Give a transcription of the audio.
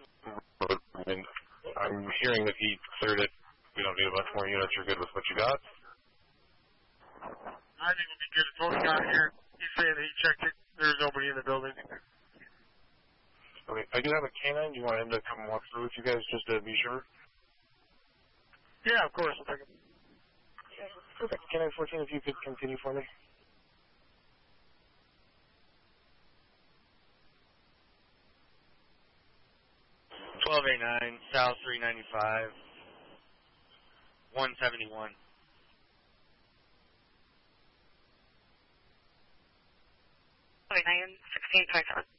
I mean, I'm hearing that he cleared it. We don't need a bunch more units. You're good with what you got? I think we'll be good. It's what we got here. He's saying that he checked it. There's nobody in the building. Okay, I do have a canine. Do you want him to come walk through with you guys just to be sure? Yeah, of course. We'll take him. Perfect. Canine 14, if you could continue for me. A9, South 395, 171. 1627.